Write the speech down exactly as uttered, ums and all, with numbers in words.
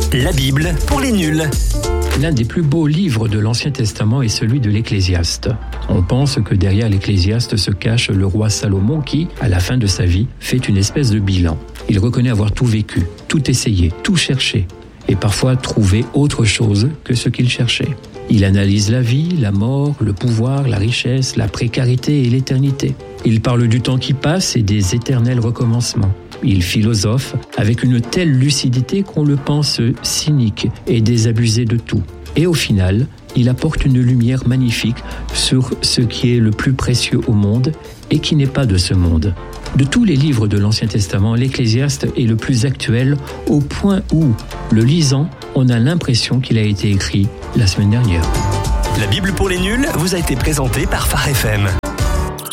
La Bible pour les nuls. L'un des plus beaux livres de l'Ancien Testament est celui de l'Ecclésiaste. On pense que derrière l'Ecclésiaste se cache le roi Salomon qui, à la fin de sa vie, fait une espèce de bilan. Il reconnaît avoir tout vécu, tout essayé, tout cherché, et parfois trouvé autre chose que ce qu'il cherchait. Il analyse la vie, la mort, le pouvoir, la richesse, la précarité et l'éternité. Il parle du temps qui passe et des éternels recommencements. Il philosophe avec une telle lucidité qu'on le pense cynique et désabusé de tout. Et au final, il apporte une lumière magnifique sur ce qui est le plus précieux au monde et qui n'est pas de ce monde. De tous les livres de l'Ancien Testament, l'Ecclésiaste est le plus actuel au point où, le lisant, on a l'impression qu'il a été écrit la semaine dernière. La Bible pour les nuls vous a été présentée par Phare F M.